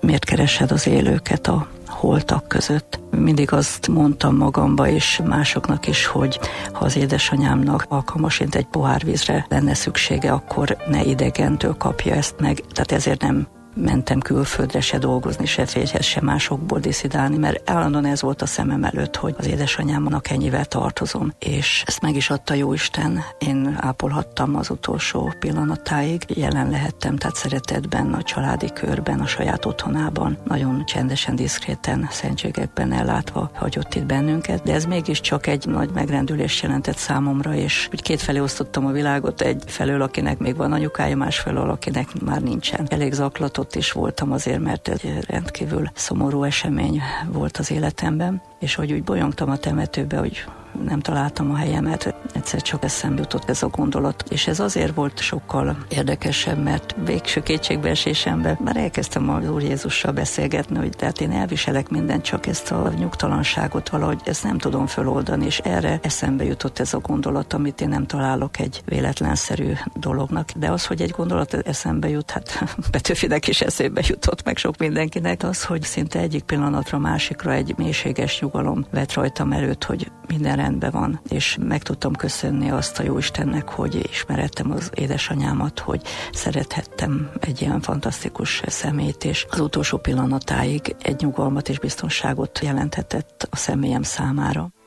miért keresed az élőket a holtak között. Mindig azt mondtam magamba és másoknak is, hogy ha az édesanyámnak alkalmasint egy pohár vízre lenne szüksége, akkor ne idegentől kapja ezt meg. Tehát ezért nem mentem külföldre se dolgozni, se férjhez, se másokból diszidálni, mert állandóan ez volt a szemem előtt, hogy az édesanyámnak ennyivel tartozom, és ezt meg is adta Jóisten. Én ápolhattam az utolsó pillanatáig, jelen lehettem, tehát szeretetben, a családi körben, a saját otthonában, nagyon csendesen, diszkréten, szentségekben ellátva hagyott itt bennünket, de ez mégiscsak egy nagy megrendülést jelentett számomra, és úgy kétfelé osztottam a világot, egyfelől, akinek még van anyukája, másfelől, akinek már nincsen. Elég zaklatott is voltam azért, mert egy rendkívül szomorú esemény volt az életemben, és hogy úgy bolyongtam a temetőbe, hogy nem találtam a helyemet, egyszer csak eszembe jutott ez a gondolat, és ez azért volt sokkal érdekesebb, mert végső kétségbeesésemben már elkezdtem az Úr Jézussal beszélgetni, hogy tehát én elviselek mindent, csak ezt a nyugtalanságot valahogy ezt nem tudom föloldani, és erre eszembe jutott ez a gondolat, amit én nem találok egy véletlenszerű dolognak, de az, hogy egy gondolat eszembe jut, hát Petőfinek is eszébe jutott, meg sok mindenkinek, az, hogy szinte egyik pillanatra másikra egy mélységes nyugalom vett rajtam előtt, hogy minden rendben van, és meg tudtam köszönni azt a Jóistennek, hogy ismerettem az édesanyámat, hogy szerethettem egy ilyen fantasztikus személyt, és az utolsó pillanatáig egy nyugalmat és biztonságot jelenthetett a személyem számára.